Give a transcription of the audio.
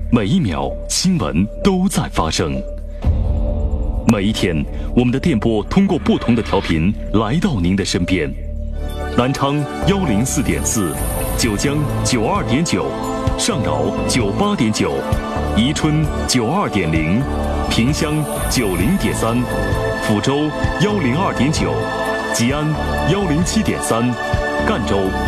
每一秒新闻都在发生。每一天，我们的电波通过不同的调频来到您的身边。南昌104.4，九江92.9，上饶98.9，宜春92.0，萍乡90.3，抚州102.9，吉安107.3，赣州